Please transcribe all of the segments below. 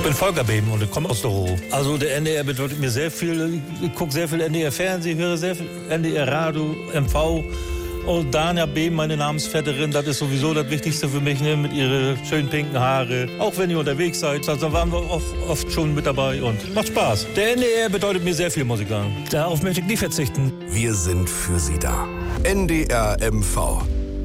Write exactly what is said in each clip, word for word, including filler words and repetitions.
bin Volker Beben und ich komme aus der Ruhr. Also der N D R bedeutet mir sehr viel. Ich gucke sehr viel N D R Fernsehen, höre sehr viel N D R Radio, M V. Und Dania Beben, meine Namensvetterin, das ist sowieso das Wichtigste für mich, ne? Mit ihren schönen pinken Haare. Auch wenn ihr unterwegs seid, da waren wir oft, oft schon mit dabei und macht Spaß. Der N D R bedeutet mir sehr viel, muss ich sagen. Darauf möchte ich nie verzichten. Wir sind für Sie da. N D R M V.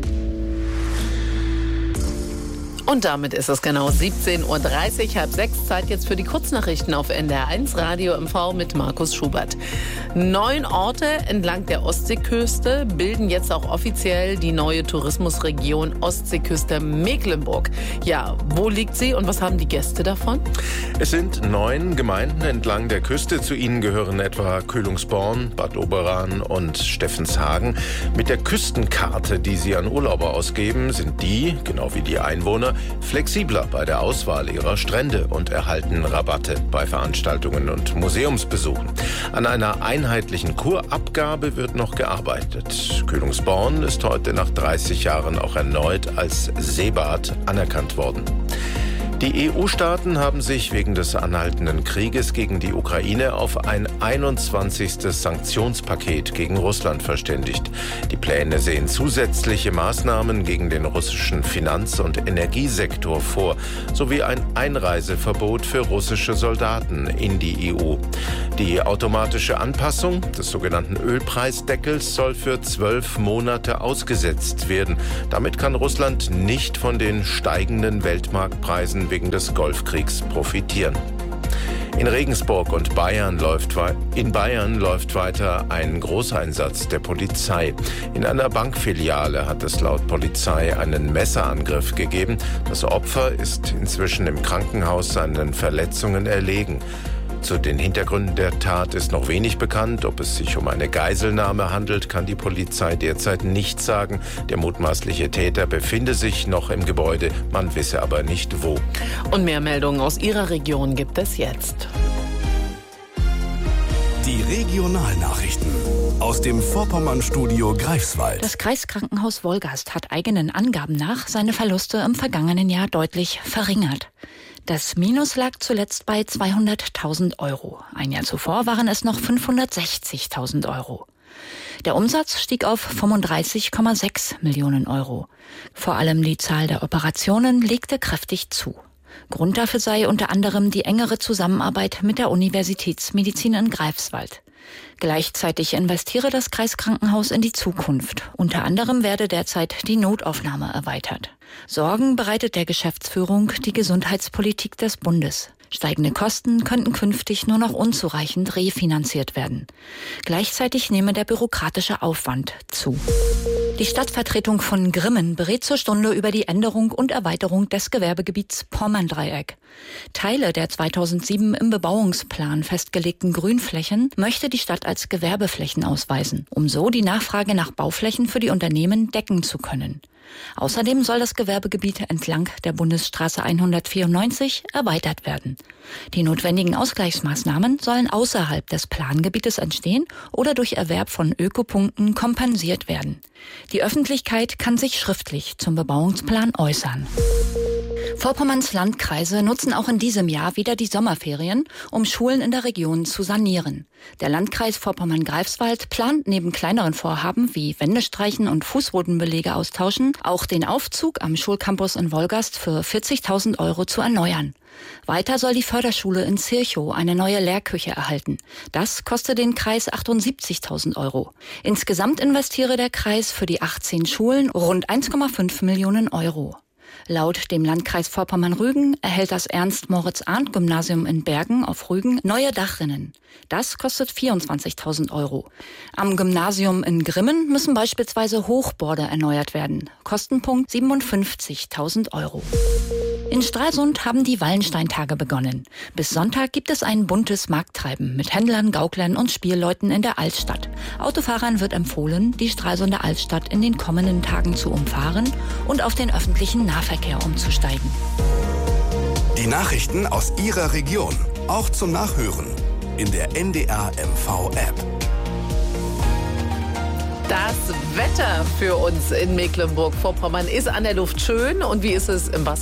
Und damit ist es genau siebzehn Uhr dreißig, halb sechs, Zeit jetzt für die Kurznachrichten auf N D R eins Radio M V mit Markus Schubert. Neun Orte entlang der Ostseeküste bilden jetzt auch offiziell die neue Tourismusregion Ostseeküste Mecklenburg. Ja, wo liegt sie und was haben die Gäste davon? Es sind neun Gemeinden entlang der Küste. Zu ihnen gehören etwa Kühlungsborn, Bad Oberan und Steffenshagen. Mit der Küstenkarte, die sie an Urlauber ausgeben, sind die, genau wie die Einwohner, flexibler bei der Auswahl ihrer Strände und erhalten Rabatte bei Veranstaltungen und Museumsbesuchen. An einer einheitlichen Kurabgabe wird noch gearbeitet. Kühlungsborn ist heute nach dreißig Jahren auch erneut als Seebad anerkannt worden. Die E U-Staaten haben sich wegen des anhaltenden Krieges gegen die Ukraine auf ein einundzwanzigstes Sanktionspaket gegen Russland verständigt. Die Pläne sehen zusätzliche Maßnahmen gegen den russischen Finanz- und Energiesektor vor, sowie ein Einreiseverbot für russische Soldaten in die E U. Die automatische Anpassung des sogenannten Ölpreisdeckels soll für zwölf Monate ausgesetzt werden. Damit kann Russland nicht von den steigenden Weltmarktpreisen wegen des Golfkriegs profitieren. In Regensburg und Bayern läuft, in Bayern läuft weiter ein Großeinsatz der Polizei. In einer Bankfiliale hat es laut Polizei einen Messerangriff gegeben. Das Opfer ist inzwischen im Krankenhaus seinen Verletzungen erlegen. Zu den Hintergründen der Tat ist noch wenig bekannt. Ob es sich um eine Geiselnahme handelt, kann die Polizei derzeit nicht sagen. Der mutmaßliche Täter befinde sich noch im Gebäude, man wisse aber nicht wo. Und mehr Meldungen aus Ihrer Region gibt es jetzt. Die Regionalnachrichten aus dem Vorpommern-Studio Greifswald. Das Kreiskrankenhaus Wolgast hat eigenen Angaben nach seine Verluste im vergangenen Jahr deutlich verringert. Das Minus lag zuletzt bei zweihunderttausend Euro. Ein Jahr zuvor waren es noch fünfhundertsechzigtausend Euro. Der Umsatz stieg auf fünfunddreißig Komma sechs Millionen Euro. Vor allem die Zahl der Operationen legte kräftig zu. Grund dafür sei unter anderem die engere Zusammenarbeit mit der Universitätsmedizin in Greifswald. Gleichzeitig investiere das Kreiskrankenhaus in die Zukunft. Unter anderem werde derzeit die Notaufnahme erweitert. Sorgen bereitet der Geschäftsführung die Gesundheitspolitik des Bundes. Steigende Kosten könnten künftig nur noch unzureichend refinanziert werden. Gleichzeitig nehme der bürokratische Aufwand zu. Die Stadtvertretung von Grimmen berät zur Stunde über die Änderung und Erweiterung des Gewerbegebiets Pommern-Dreieck. Teile der zweitausendsieben im Bebauungsplan festgelegten Grünflächen möchte die Stadt als Gewerbeflächen ausweisen, um so die Nachfrage nach Bauflächen für die Unternehmen decken zu können. Außerdem soll das Gewerbegebiet entlang der Bundesstraße hundertvierundneunzig erweitert werden. Die notwendigen Ausgleichsmaßnahmen sollen außerhalb des Plangebietes entstehen oder durch Erwerb von Ökopunkten kompensiert werden. Die Öffentlichkeit kann sich schriftlich zum Bebauungsplan äußern. Vorpommerns Landkreise nutzen auch in diesem Jahr wieder die Sommerferien, um Schulen in der Region zu sanieren. Der Landkreis Vorpommern-Greifswald plant neben kleineren Vorhaben wie Wände streichen und Fußbodenbelege austauschen, auch den Aufzug am Schulcampus in Wolgast für vierzigtausend Euro zu erneuern. Weiter soll die Förderschule in Zirchow eine neue Lehrküche erhalten. Das kostet den Kreis achtundsiebzigtausend Euro. Insgesamt investiere der Kreis für die achtzehn Schulen rund eins Komma fünf Millionen Euro. Laut dem Landkreis Vorpommern-Rügen erhält das Ernst-Moritz-Arndt-Gymnasium in Bergen auf Rügen neue Dachrinnen. Das kostet vierundzwanzigtausend Euro. Am Gymnasium in Grimmen müssen beispielsweise Hochborde erneuert werden. Kostenpunkt siebenundfünfzigtausend Euro. In Stralsund haben die Wallensteintage begonnen. Bis Sonntag gibt es ein buntes Markttreiben mit Händlern, Gauklern und Spielleuten in der Altstadt. Autofahrern wird empfohlen, die Stralsunder Altstadt in den kommenden Tagen zu umfahren und auf den öffentlichen Nahverkehr umzusteigen. Die Nachrichten aus Ihrer Region, auch zum Nachhören in der N D R M V-App. Das Wetter für uns in Mecklenburg-Vorpommern ist an der Luft schön. Und wie ist es im Wasser?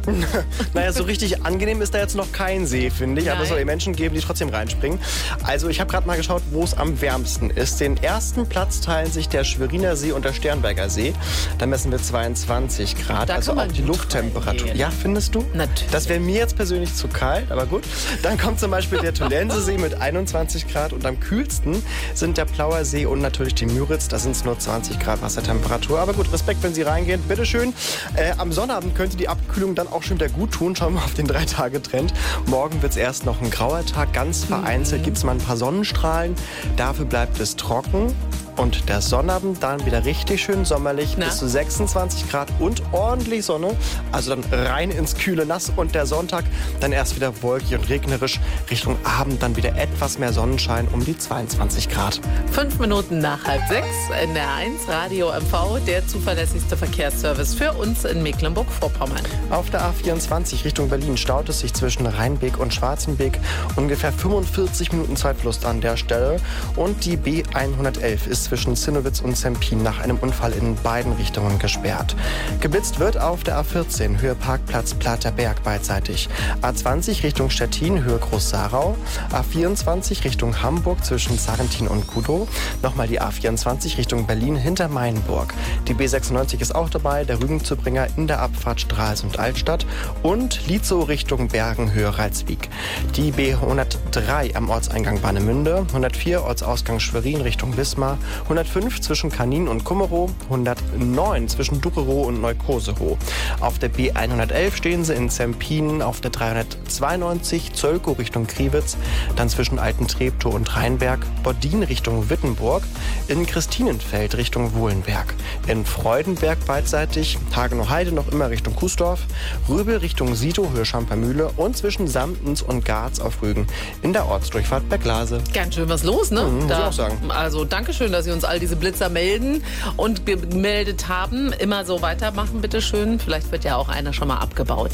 Naja, so richtig angenehm ist da jetzt noch kein See, finde ich. Aber es soll die Menschen geben, die trotzdem reinspringen. Also ich habe gerade mal geschaut, wo es am wärmsten ist. Den ersten Platz teilen sich der Schweriner See und der Sternberger See. Da messen wir zweiundzwanzig Grad. Da also auch die Lufttemperatur. Ja, findest du? Natürlich. Das wäre mir jetzt persönlich zu kalt, aber gut. Dann kommt zum Beispiel der Tullense See mit einundzwanzig Grad. Und am kühlsten sind der Plauer See und natürlich die Müritz. Da sind es nur zwanzig Grad Wassertemperatur. Aber gut, Respekt, wenn Sie reingehen. Bitteschön. Äh, am Sonnabend könnte die Abkühlung dann auch schon wieder gut tun. Schauen wir auf den Drei-Tage-Trend. Morgen wird es erst noch ein grauer Tag. Ganz vereinzelt gibt es mal ein paar Sonnenstrahlen. Dafür bleibt es trocken. Und der Sonnabend dann wieder richtig schön sommerlich, Na? bis zu sechsundzwanzig Grad und ordentlich Sonne. Also dann rein ins kühle Nass. Und der Sonntag dann erst wieder wolkig und regnerisch. Richtung Abend dann wieder etwas mehr Sonnenschein um die zweiundzwanzig Grad. Fünf Minuten nach halb sechs, N D R eins Radio M V, der zuverlässigste Verkehrsservice für uns in Mecklenburg-Vorpommern. Auf der A vierundzwanzig Richtung Berlin staut es sich zwischen Rheinbeek und Schwarzenbeek. Ungefähr fünfundvierzig Minuten Zeitverlust an der Stelle. Und die B hundertelf ist zwischen Zinnowitz und Zempin nach einem Unfall in beiden Richtungen gesperrt. Geblitzt wird auf der A vierzehn Höhe Parkplatz Platerberg beidseitig. A zwanzig Richtung Stettin Höhe Groß-Sarau. A vierundzwanzig Richtung Hamburg zwischen Sarrentin und Kudow. Nochmal die A vierundzwanzig Richtung Berlin hinter Mainburg. Die B sechsundneunzig ist auch dabei, der Rügenzubringer in der Abfahrt Stralsund-Altstadt. Und Lietzow Richtung Bergen Höhe Reitswijk. Die B hundertdrei am Ortseingang Warnemünde. hundertvier Ortsausgang Schwerin Richtung Wismar. hundertfünf zwischen Kanin und Kummerow, hundertneun zwischen Dukerow und Neukoserow. Auf der B hundertelf stehen sie in Zempin, auf der dreihundertzweiundneunzig Zölkow Richtung Kriwitz, dann zwischen Alten-Treptow und Rheinberg, Boddin Richtung Wittenburg, in Christinenfeld Richtung Wohlenberg, in Freudenberg beidseitig, Hagenow-Heide noch immer Richtung Kuesdorf, Röbel Richtung Sito Höhe Schampermühle und zwischen Samtens und Garz auf Rügen in der Ortsdurchfahrt Berglase. Ganz schön was los, ne? Mhm, muss da, ich auch sagen. Also Dankeschön, dass Sie uns all diese Blitzer melden und gemeldet haben. Immer so weitermachen, bitteschön. Vielleicht wird ja auch einer schon mal abgebaut.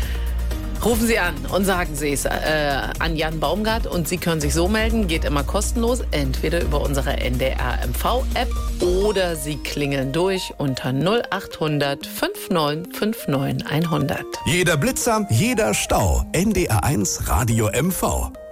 Rufen Sie an und sagen Sie es äh, an Jan Baumgart und Sie können sich so melden. Geht immer kostenlos, entweder über unsere N D R M V-App oder Sie klingeln durch unter null acht hundert neunundfünfzig neunundfünfzig hundert. Jeder Blitzer, jeder Stau. N D R eins Radio M V.